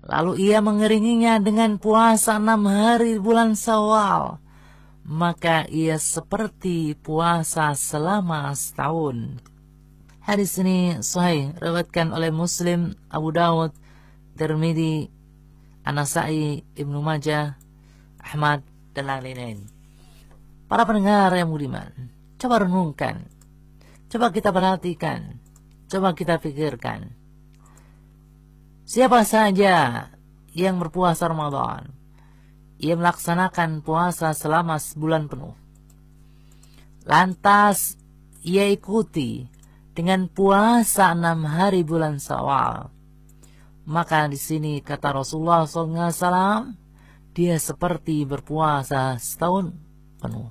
lalu ia mengiringinya dengan puasa 6 hari bulan Syawal, maka ia seperti puasa selama setahun. Hadis ini sahih, riwayatkan oleh Muslim, Abu Dawud, Tirmidzi, An-Nasa'i, Ibnu Majah, Ahmad, dan lain-lain. Para pendengar yang budiman, coba renungkan, coba kita perhatikan, coba kita pikirkan. Siapa saja yang berpuasa Ramadan, ia melaksanakan puasa selama sebulan penuh, lantas ia ikuti dengan puasa 6 hari bulan Syawal, maka di sini kata Rasulullah SAW, dia seperti berpuasa setahun penuh.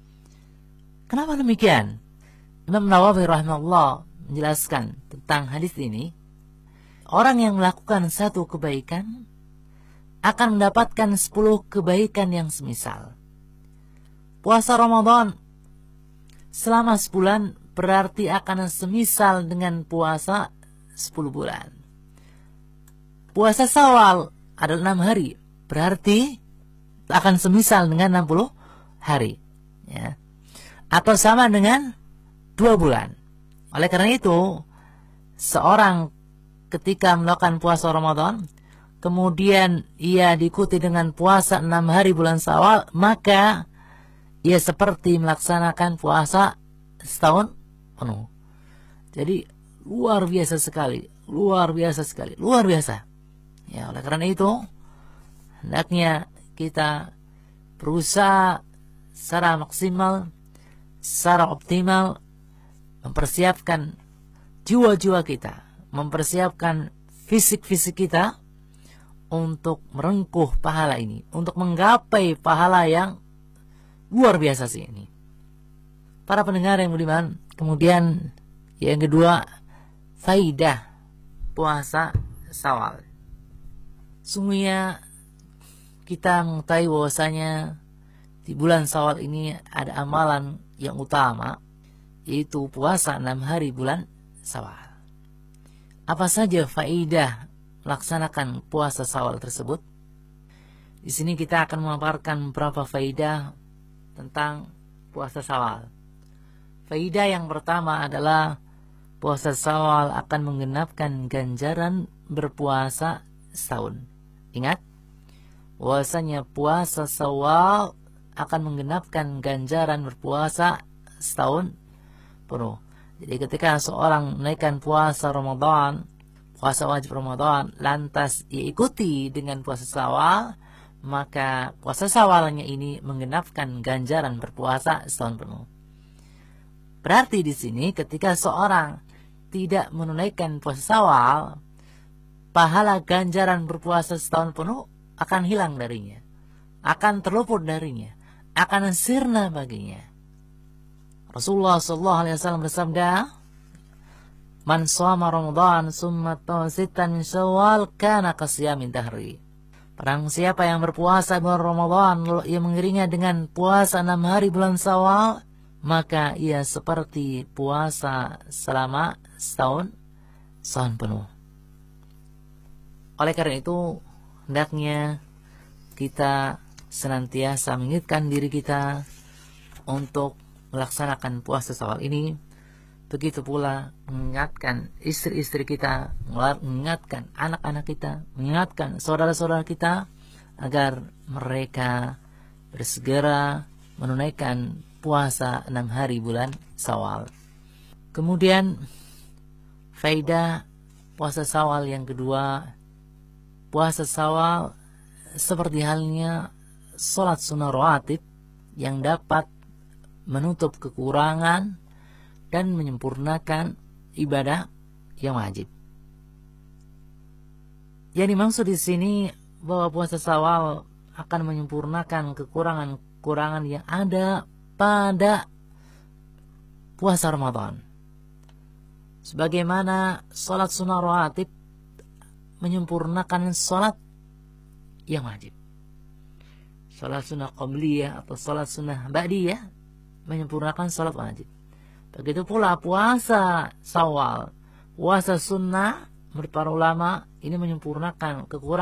Kenapa demikian? Imam Nawawi rahimahullah menjelaskan tentang hadis ini. Orang yang melakukan satu kebaikan akan mendapatkan 10 kebaikan yang semisal. Puasa Ramadan selama sebulan berarti akan semisal dengan puasa 10 bulan. Puasa Syawal adalah 6 hari, berarti akan semisal dengan 60 hari, ya. Atau sama dengan 2 bulan. Oleh karena itu, seorang ketika melakukan puasa Ramadan, kemudian ia diikuti dengan puasa 6 hari bulan Syawal, maka ia seperti melaksanakan puasa setahun penuh. Jadi luar biasa sekali, luar biasa sekali, luar biasa. Ya, oleh karena itu hendaknya kita berusaha secara maksimal, secara optimal mempersiapkan jiwa-jiwa kita, mempersiapkan fisik-fisik kita untuk merengkuh pahala ini, untuk menggapai pahala yang luar biasa sih ini. Para pendengar yang budiman, kemudian yang kedua, faidah puasa Syawal. Sungguhnya kita mengetahui bahwasanya di bulan Syawal ini ada amalan yang utama, yaitu puasa 6 hari bulan Syawal. Apa saja faidah melaksanakan puasa Syawal tersebut? Di sini kita akan memaparkan beberapa faidah tentang puasa Syawal. Faidah yang pertama adalah puasa Syawal akan menggenapkan ganjaran berpuasa setahun. Ingat, bahwasanya puasa Syawal akan menggenapkan ganjaran berpuasa setahun penuh. Jadi ketika seorang menaikkan puasa Ramadan, puasa wajib Ramadan, lantas ia ikuti dengan puasa Syawal, maka puasa Syawalnya ini menggenapkan ganjaran berpuasa setahun penuh. Berarti di sini ketika seorang tidak menunaikan puasa Syawal, pahala ganjaran berpuasa setahun penuh akan hilang darinya, akan terluput darinya, akan sirna baginya. Rasulullah SAW bersabda, "Man shoma Ramadan summa tawsitan min Syawal kana qasyamin dahri." Barang siapa yang berpuasa bulan Ramadan lalu ia mengiringinya dengan puasa 6 hari bulan Syawal, maka ia seperti puasa selama setahun penuh. Oleh karena itu, hendaknya kita senantiasa mengingatkan diri kita untuk melaksanakan puasa Syawal ini. Begitu pula mengingatkan istri-istri kita, mengingatkan anak-anak kita, mengingatkan saudara-saudara kita agar mereka bersegera menunaikan puasa 6 hari bulan Syawal. Kemudian faedah puasa Syawal yang kedua, puasa Syawal seperti halnya sholat sunnah rawatib yang dapat menutup kekurangan dan menyempurnakan ibadah yang wajib. Yang dimaksud di sini bahwa puasa Syawal akan menyempurnakan kekurangan-kekurangan yang ada pada puasa Ramadan. Sebagaimana sholat sunnah rawatib menyempurnakan sholat yang wajib. Sholat sunnah qabliyah atau sholat sunnah ba'diyah menyempurnakan sholat wajib. Begitu pula puasa Syawal, puasa sunnah menurut para ulama ini menyempurnakan kekurangan